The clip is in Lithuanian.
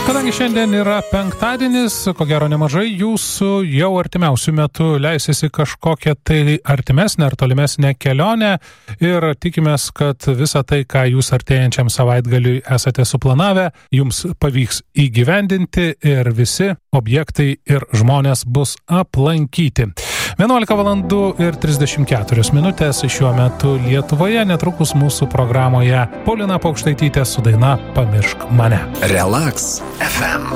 Kadangi šiandien yra penktadienis, ko gero nemažai jūsų jau artimiausių metų leisis į kažkokią tai artimesnę ar tolimesnę kelionę ir tikimės, kad visą tai, ką jūs artėjančiam savaitgaliui esate suplanavę, jums pavyks įgyvendinti ir visi objektai ir žmonės bus aplankyti. 11 valandų ir 34 minutės šiuo metu Lietuvoje, netrukus mūsų programoje Paulina Paukštaitytė su daina Pamiršk mane. Relax FM.